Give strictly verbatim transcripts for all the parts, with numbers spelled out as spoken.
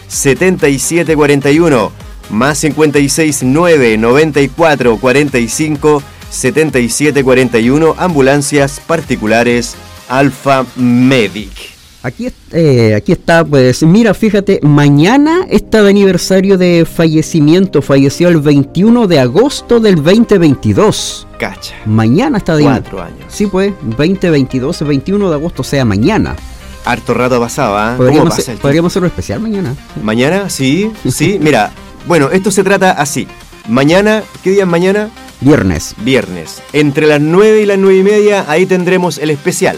setenta y siete cuarenta y uno, más cincuenta y seis nueve noventa y cuatro cuarenta y cinco setenta y siete cuarenta y uno, ambulancias particulares Alfa Medic. Aquí, eh, aquí está, pues mira, fíjate, mañana está de aniversario de fallecimiento, falleció el veintiuno de agosto del veinte veintidós. Cacha. Mañana está de Cuatro años. Sí, pues, veinte veintidós, veintiuno de agosto, o sea, mañana. Harto rato ha pasado, ¿ah? ¿eh? Podríamos, hacer, podríamos hacer un especial mañana. ¿Mañana? Sí, sí, mira, bueno, esto se trata así. Mañana, ¿qué día es mañana? Viernes. Viernes. Entre las nueve y las nueve y media, ahí tendremos el especial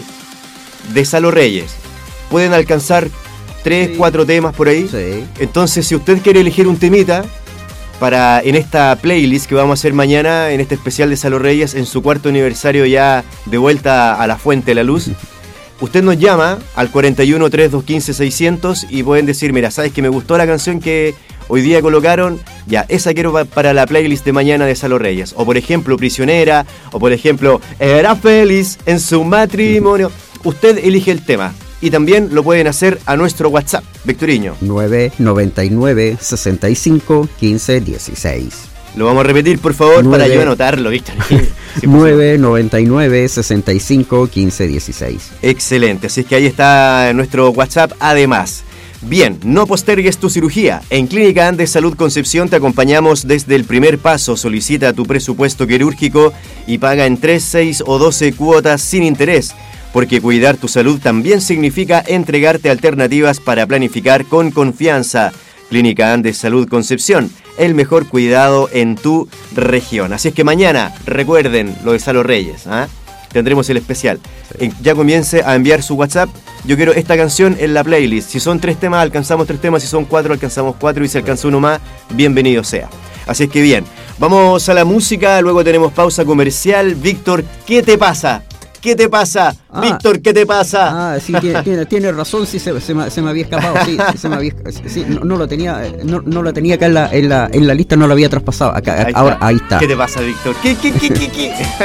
de Salo Reyes. Pueden alcanzar tres, sí. cuatro temas por ahí. Sí. Entonces, si usted quiere elegir un temita para en esta playlist que vamos a hacer mañana, en este especial de Salo Reyes, en su cuarto aniversario ya de vuelta a la Fuente de la Luz, usted nos llama al cuarenta y uno, treinta y dos, quince, seiscientos y pueden decir, mira, ¿sabes que me gustó la canción que hoy día colocaron? Ya, esa quiero para la playlist de mañana de Salo Reyes. O por ejemplo, Prisionera, o por ejemplo, Era feliz en su matrimonio. Usted elige el tema. Y también lo pueden hacer a nuestro WhatsApp, Victoriño. nueve noventa y nueve, sesenta y cinco, quince, dieciséis. Lo vamos a repetir, por favor, nueve, para yo anotarlo, Víctor. nueve noventa y nueve, sesenta y cinco, quince, dieciséis. Excelente, así es que ahí está nuestro WhatsApp además. Bien, no postergues tu cirugía. En Clínica Andes Salud Concepción te acompañamos desde el primer paso. Solicita tu presupuesto quirúrgico y paga en tres, seis o doce cuotas sin interés. Porque cuidar tu salud también significa entregarte alternativas para planificar con confianza. Clínica Andes Salud Concepción, el mejor cuidado en tu región. Así es que mañana, recuerden lo de Salo Reyes, ¿eh? Tendremos el especial. Sí. Ya comience a enviar su WhatsApp. Yo quiero esta canción en la playlist. Si son tres temas, alcanzamos tres temas. Si son cuatro, alcanzamos cuatro. Y si alcanza uno más, bienvenido sea. Así es que bien, vamos a la música. Luego tenemos pausa comercial. Víctor, ¿qué te pasa? ¿Qué te pasa? Ah, Víctor, ¿qué te pasa? Ah, sí, tiene, tiene, tiene razón, sí, se, se, me, se me había escapado, sí, se me había, sí, no, no lo tenía, no, no lo tenía acá en la, en la, en la lista, no lo había traspasado, acá, ahí ahora, está. ahí está. ¿Qué te pasa, Víctor? ¿Qué, qué, qué, qué, qué?